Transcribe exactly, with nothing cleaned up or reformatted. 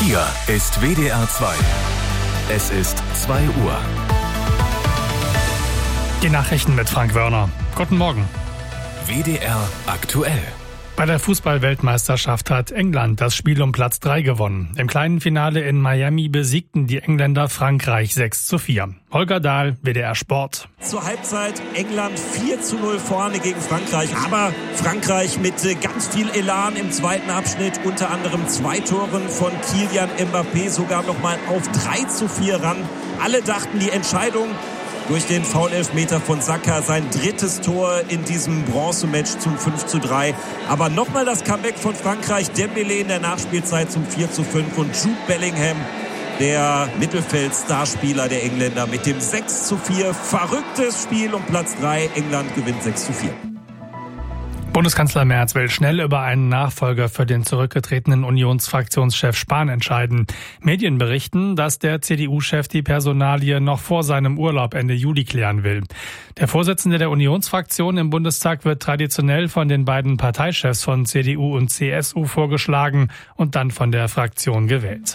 Hier ist W D R zwei. Es ist zwei Uhr. Die Nachrichten mit Frank Wörner. Guten Morgen. W D R aktuell. Bei der Fußball-Weltmeisterschaft hat England das Spiel um Platz drei gewonnen. Im kleinen Finale in Miami besiegten die Engländer Frankreich sechs zu vier. Holger Dahl, W D R Sport. Zur Halbzeit England vier zu null vorne gegen Frankreich. Aber Frankreich mit ganz viel Elan im zweiten Abschnitt. Unter anderem zwei Toren von Kylian Mbappé sogar noch mal auf drei zu vier ran. Alle dachten, die Entscheidung durch den Foul-Elfmeter von Saka, sein drittes Tor in diesem Bronzematch zum fünf zu drei. Aber nochmal das Comeback von Frankreich. Dembélé in der Nachspielzeit zum vier zu fünf und Jude Bellingham, der Mittelfeld-Starspieler der Engländer, mit dem sechs zu vier. Verrücktes Spiel um Platz drei. England gewinnt sechs zu vier. Bundeskanzler Merz will schnell über einen Nachfolger für den zurückgetretenen Unionsfraktionschef Spahn entscheiden. Medien berichten, dass der C D U-Chef die Personalie noch vor seinem Urlaub Ende Juli klären will. Der Vorsitzende der Unionsfraktion im Bundestag wird traditionell von den beiden Parteichefs von C D U und C S U vorgeschlagen und dann von der Fraktion gewählt.